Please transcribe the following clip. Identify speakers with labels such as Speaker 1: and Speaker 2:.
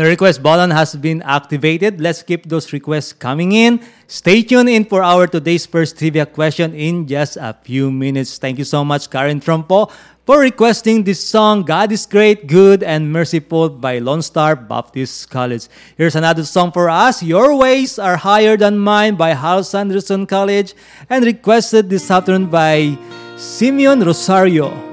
Speaker 1: The request button has been activated. Let's keep those requests coming in. Stay tuned in for our today's first trivia question in just a few minutes. Thank you so much, Karen Trumpo, for requesting this song, God is Great, Good, and Merciful by Lone Star Baptist College. Here's another song for us, Your Ways Are Higher Than Mine by Hal Sanderson College, and requested this afternoon by Simeon Rosario.